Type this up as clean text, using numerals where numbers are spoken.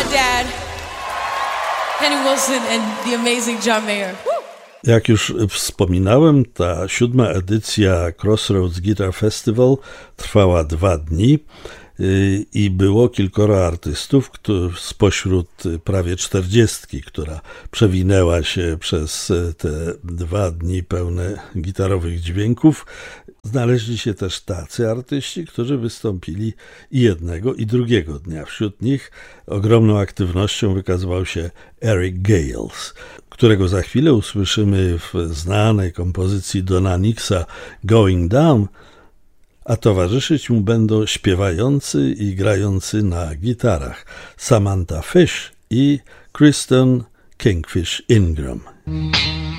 dad, Henry Wilson and the amazing John Mayer. Jak już wspominałem, ta 7. edycja Crossroads Guitar Festival trwała 2 dni i było kilkoro artystów spośród prawie 40, która przewinęła się przez te 2 dni pełne gitarowych dźwięków. Znaleźli się też tacy artyści, którzy wystąpili i jednego, i drugiego dnia. Wśród nich ogromną aktywnością wykazywał się Eric Gales, którego za chwilę usłyszymy w znanej kompozycji Dona Nixa Going Down, a towarzyszyć mu będą śpiewający i grający na gitarach Samantha Fish i Kristen Kingfish Ingram.